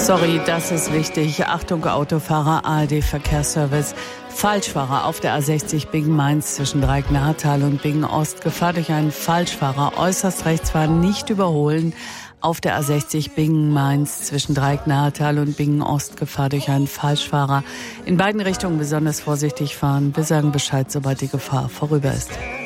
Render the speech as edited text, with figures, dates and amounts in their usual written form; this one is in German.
Sorry, das ist wichtig. Achtung, Autofahrer, ARD-Verkehrsservice. Falschfahrer auf der A60 Bingen-Mainz zwischen Dreieck-Nahetal und Bingen-Ost. Gefahr durch einen Falschfahrer. Äußerst rechts fahren, nicht überholen. Auf der A60 Bingen-Mainz zwischen Dreieck-Nahetal und Bingen-Ost. Gefahr durch einen Falschfahrer. In beiden Richtungen besonders vorsichtig fahren. Wir sagen Bescheid, sobald die Gefahr vorüber ist.